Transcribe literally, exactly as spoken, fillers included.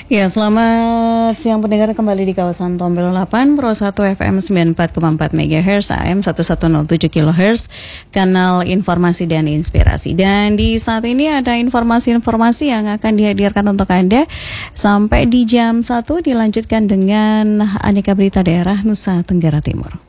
Ya, selamat siang pendengar, kembali di kawasan Tombel delapan, Pro satu F M sembilan puluh empat koma empat MHz, A M seribu seratus tujuh kilohertz, kanal informasi dan inspirasi. Dan di saat ini ada informasi-informasi yang akan dihadirkan untuk Anda sampai di jam satu, dilanjutkan dengan aneka berita daerah Nusa Tenggara Timur.